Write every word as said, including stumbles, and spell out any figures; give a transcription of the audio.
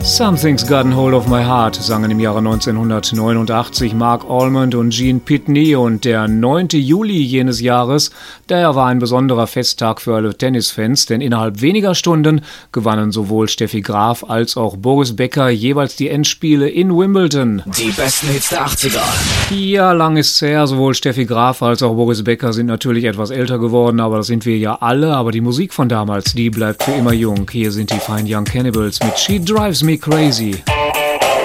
Something's Gotten Hold of My Heart sangen im Jahre neunzehnhundertneunundachtzig Mark Almond und Gene Pitney, und der neunte Juli jenes Jahres, der war ein besonderer Festtag für alle Tennisfans, denn innerhalb weniger Stunden gewannen sowohl Steffi Graf als auch Boris Becker jeweils die Endspiele in Wimbledon. Die besten Hits der achtziger. Ja, lang ist's her, sowohl Steffi Graf als auch Boris Becker sind natürlich etwas älter geworden, aber das sind wir ja alle, aber die Musik von damals, die bleibt für immer jung. Hier sind die Fine Young Cannibals mit She Drives Me Crazy.